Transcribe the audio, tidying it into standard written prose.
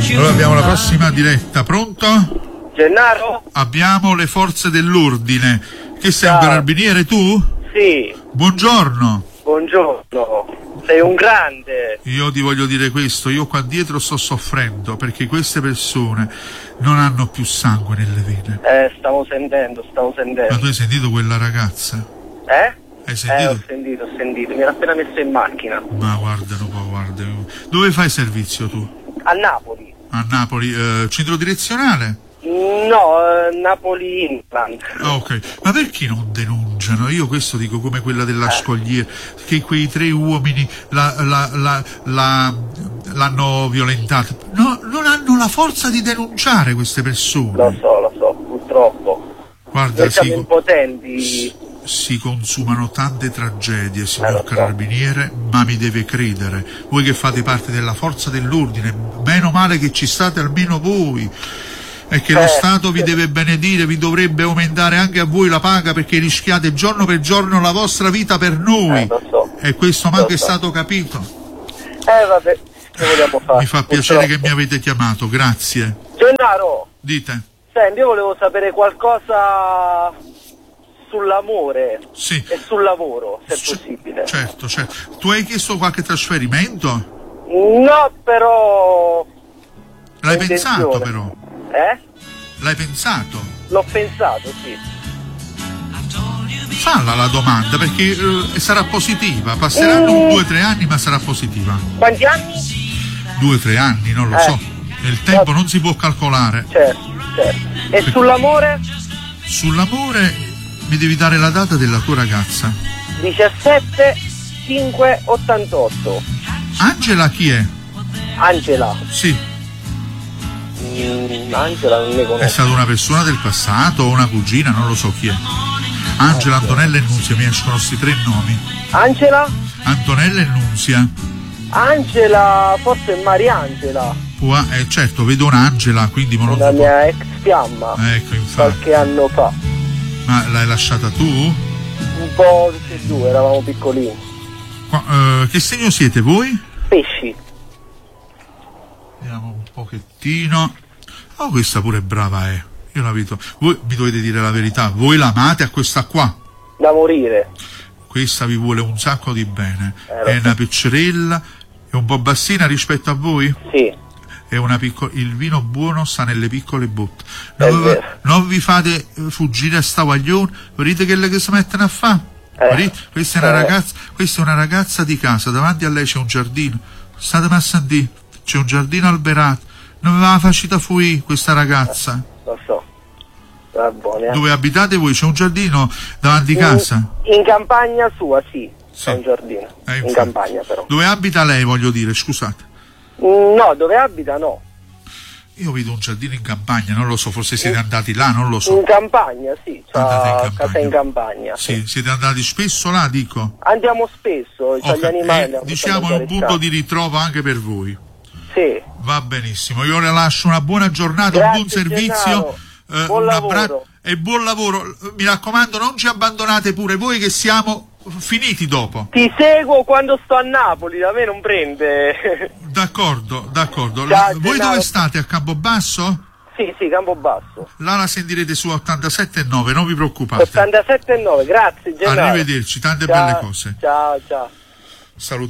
Allora abbiamo la prossima diretta, pronto? Gennaro? Abbiamo le forze dell'ordine. Che sei, un carabiniere tu? Sì. Buongiorno. Buongiorno. Sei un grande. Io ti voglio dire questo, io qua dietro sto soffrendo perché queste persone non hanno più sangue nelle vene. Stavo sentendo. Ma tu hai sentito quella ragazza? Hai sentito? Ho sentito, mi era appena messo in macchina. Ma guarda. Dove fai servizio tu? A Napoli. A Napoli, centro direzionale? No, Napoli Implant. Ah, ok. Ma perché non denunciano? Io questo dico, come quella della Scogliera, che quei 3 uomini l'hanno violentata. No, non hanno la forza di denunciare queste persone. Lo so, purtroppo. Guarda, noi siamo impotenti. Si consumano tante tragedie, signor Carabiniere, ma mi deve credere. Voi che fate parte della forza dell'ordine, meno male che ci state almeno voi. E che lo Stato vi deve benedire, vi dovrebbe aumentare anche a voi la paga perché rischiate giorno per giorno la vostra vita per noi. Lo so. E questo manco è stato capito. Vabbè, che vogliamo fare? Mi fa piacere che mi avete chiamato, grazie. Gennaro! Dite. Senti, io volevo sapere qualcosa sull'amore e sul lavoro, se è possibile. Certo. Tu hai chiesto qualche trasferimento? No, però... L'hai pensato però? L'hai pensato? L'ho pensato, sì. Falla la domanda perché sarà positiva. Passeranno 2 o 3 anni ma sarà positiva. Quanti anni? 2 o 3 anni, non lo so. Il tempo non si può calcolare. Certo. E sull'amore? Sull'amore mi devi dare la data della tua ragazza. 17/5/88. Angela chi è? Angela? Sì. Angela non ne conosco. È stata una persona del passato o una cugina, non lo so chi è. Angela, Antonella e Nunzia, mi escono questi 3 nomi. Angela? Antonella e Nunzia. Angela, forse è Mariangela. Certo, vedo un'Angela, quindi una mia ex fiamma. Ecco, infatti. Qualche anno fa. Ma l'hai lasciata tu? Un po' tutti e 2, eravamo piccolini. Che segno siete voi? Pesci. Vediamo un pochettino. Oh, questa pure è brava, Io la vedo. Voi mi dovete dire la verità. Voi l'amate a questa qua? Da morire. Questa vi vuole un sacco di bene. È una peccerella, è un po' bassina rispetto a voi? Sì. È il vino buono sta nelle piccole botte. Non vi fate fuggire a sta guaglione. Vedete che si mettono a fare? Questa è una ragazza di casa. Davanti a lei c'è un giardino. State messa lì. C'è un giardino alberato. Non aveva facita fuori questa ragazza. Lo so. Va buone. Dove abitate voi? C'è un giardino davanti a casa? In campagna sua, sì. C'è un giardino. In campagna però. Dove abita lei, voglio dire, scusate? No, dove abita no. Io vedo un giardino in campagna, non lo so, forse siete andati là, non lo so. In campagna, sì, c'ha casa in campagna. Sì, siete andati spesso là, dico? Andiamo spesso, c'ha gli animali. Diciamo è un punto di ritrovo anche per voi. Sì. Va benissimo, io le lascio una buona giornata, un buon servizio, buon lavoro. E buon lavoro. Mi raccomando, non ci abbandonate pure voi che siamo finiti dopo. Ti seguo quando sto a Napoli, da me non prende. D'accordo. Ciao, voi dove state? A Campobasso? Sì, Campobasso. Là la sentirete su 87.9, non vi preoccupate. 87.9, grazie Gennaro. Arrivederci, tante belle cose. Ciao. Saluto.